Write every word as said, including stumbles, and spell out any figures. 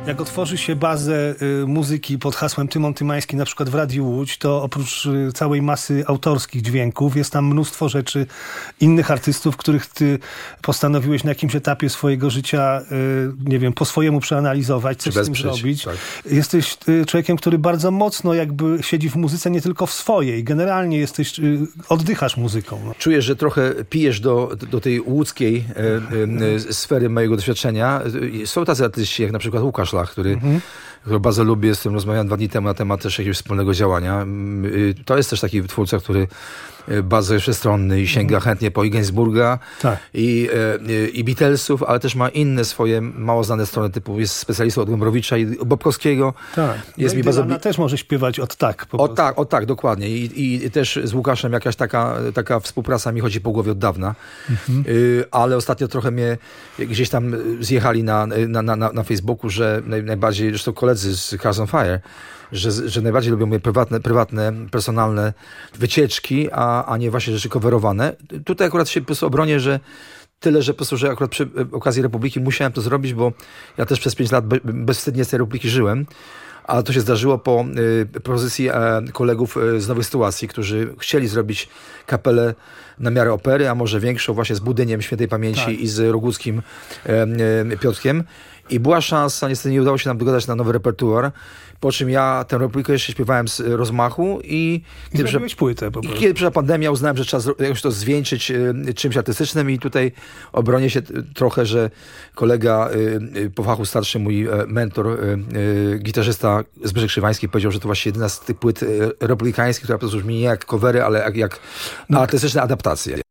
Jak otworzy się bazę y, muzyki pod hasłem Tymon Tymański, na przykład w Radiu Łódź, to oprócz y, całej masy autorskich dźwięków jest tam mnóstwo rzeczy innych artystów, których ty postanowiłeś na jakimś etapie swojego życia, y, nie wiem, po swojemu przeanalizować, coś z tym zrobić. Tak. Jesteś y, człowiekiem, który bardzo mocno jakby siedzi w muzyce, nie tylko w swojej. Generalnie jesteś, y, oddychasz muzyką. No. Czujesz, że trochę pijesz do, do tej łódzkiej y, y, sfery mojego doświadczenia. Są tacy artyści, jak na przykład Łukasz Lach, który, mhm. który bardzo lubię, z którym rozmawiałem dwa dni temu na temat też jakiegoś wspólnego działania. To jest też taki twórca, który bardzo jest wszechstronny i sięga mhm. chętnie po i Gainsbourga, tak. i, i, i Beatlesów, ale też ma inne swoje mało znane strony, typu jest specjalistą od Gombrowicza i Bobkowskiego. Tak. Jest no mi bardzo... Ona też może śpiewać od tak. Po o tak, o tak, dokładnie. I, I też z Łukaszem jakaś taka, taka współpraca mi chodzi po głowie od dawna. Mhm. Y, ale ostatnio trochę mnie gdzieś tam zjechali na, na, na, na Facebooku, że naj, najbardziej, zresztą koledzy z Cars on Fire, Że, że najbardziej lubią moje prywatne, prywatne, personalne wycieczki, a, a nie właśnie rzeczy coverowane. Tutaj akurat się po prostu obronię, że tyle, że po prostu, że akurat przy okazji Republiki musiałem to zrobić, bo ja też przez pięć lat be, bezwstydnie z tej Republiki żyłem, a to się zdarzyło po y, propozycji e, kolegów y, z Nowych Sytuacji, którzy chcieli zrobić kapelę na miarę opery, a może większą właśnie z Budyniem Świętej Pamięci tak. i z Roguckim e, e, Piotrkiem. I była szansa, niestety nie udało się nam dogadać na nowy repertuar, po czym ja tę Republikę jeszcze śpiewałem z rozmachu i... I zrobiłeś płytę po prostu. I kiedy przyszła pandemia, uznałem, że trzeba jakoś to zwieńczyć y, czymś artystycznym i tutaj obronię się t- trochę, że kolega y, y, po fachu starszy, mój y, mentor, y, y, gitarzysta Zbyszek Krzywański powiedział, że to właśnie jedna z tych płyt y, republikańskich, która po prostu brzmi nie jak covery, ale jak, jak no. artystyczne adaptacje.